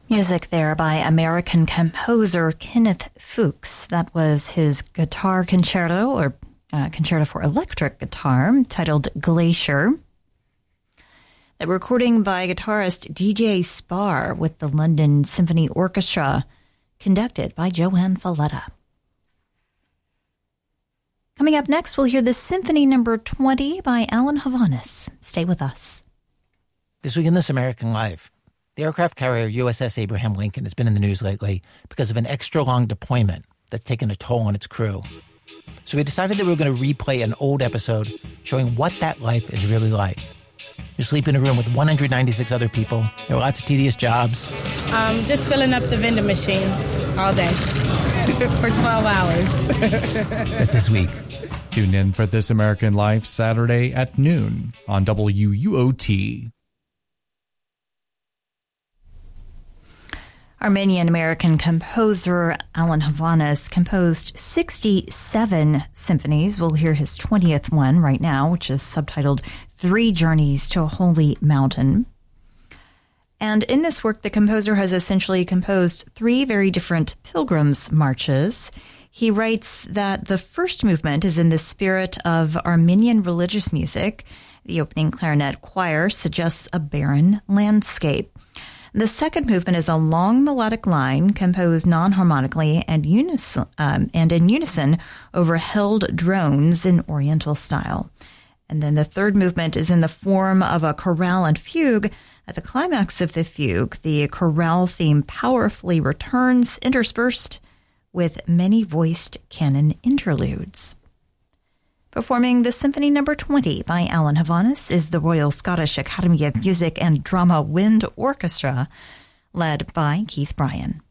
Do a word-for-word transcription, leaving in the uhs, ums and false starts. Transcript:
Music there by American composer Kenneth Fuchs. That was his guitar concerto, or uh, concerto for electric guitar, titled Glacier. The recording by guitarist D J Spar with the London Symphony Orchestra, conducted by Joanne Falletta. Coming up next, we'll hear the Symphony Number twenty by Alan Havanis. Stay with us. This week in This American Life, the aircraft carrier U S S Abraham Lincoln has been in the news lately because of an extra-long deployment that's taken a toll on its crew. So we decided that we were going to replay an old episode showing what that life is really like. You sleep in a room with one hundred ninety-six other people. There are lots of tedious jobs. Um, just filling up the vending machines all day for twelve hours. That's this week. Tune in for This American Life Saturday at noon on W U O T. Armenian-American composer Alan Havanis composed sixty-seven symphonies. We'll hear his twentieth one right now, which is subtitled Three Journeys to a Holy Mountain. And in this work, the composer has essentially composed three very different pilgrims' marches. He writes that the first movement is in the spirit of Armenian religious music. The opening clarinet choir suggests a barren landscape. The second movement is a long melodic line composed non-harmonically and, unison, um, and in unison over held drones in Oriental style. And then the third movement is in the form of a chorale and fugue. At the climax of the fugue, the chorale theme powerfully returns, interspersed with many-voiced canon interludes. Performing the Symphony Number twenty by Alan Havanis is the Royal Scottish Academy of Music and Drama Wind Orchestra, led by Keith Bryan.